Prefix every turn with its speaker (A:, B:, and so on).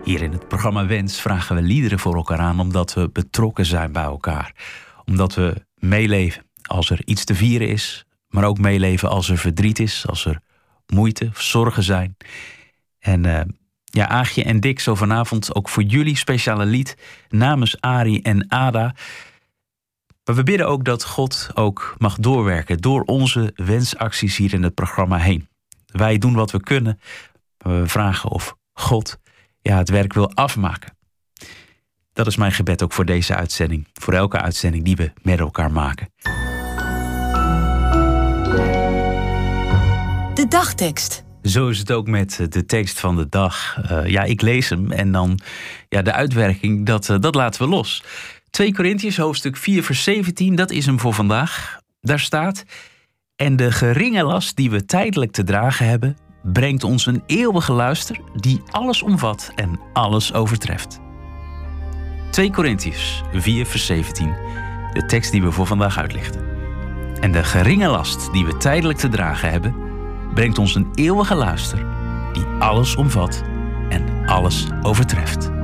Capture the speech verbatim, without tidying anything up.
A: Hier in het programma Wens vragen we liederen voor elkaar aan omdat we betrokken zijn bij elkaar. Omdat we meeleven als er iets te vieren is, maar ook meeleven als er verdriet is, als er moeite of zorgen zijn. En uh, ja, Aagje en Dick, zo vanavond ook voor jullie speciale lied namens Arie en Ada. Maar we bidden ook dat God ook mag doorwerken door onze wensacties hier in het programma heen. Wij doen wat we kunnen, maar we vragen of God ja, het werk wil afmaken. Dat is mijn gebed ook voor deze uitzending. Voor elke uitzending die we met elkaar maken.
B: De dagtekst.
A: Zo is het ook met de tekst van de dag. Uh, ja, ik lees hem en dan ja, de uitwerking, dat, uh, dat laten we los. twee Korintiërs hoofdstuk vier vers zeventien, dat is hem voor vandaag. Daar staat: en de geringe last die we tijdelijk te dragen hebben, brengt ons een eeuwige luister die alles omvat en alles overtreft. twee Korintiërs vier vers zeventien, de tekst die we voor vandaag uitlichten. En de geringe last die we tijdelijk te dragen hebben, brengt ons een eeuwige luister die alles omvat en alles overtreft.